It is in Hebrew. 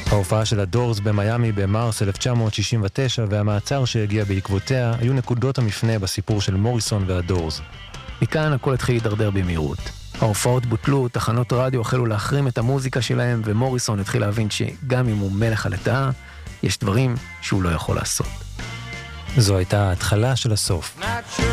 ההופעה של הדורס במיימי במרס 1969 והמעצר שהגיע בעקבותיה היו נקודות המפנה בסיפור של מוריסון והדורס. מכאן הכל התחיל להידרדר במהירות. ההופעות בוטלו, תחנות רדיו החלו להחרים את המוזיקה שלהם, ומוריסון התחיל להבין שגם אם הוא מלך הלטאה, יש דברים שהוא לא יכול לעשות. זו הייתה ההתחלה של הסוף.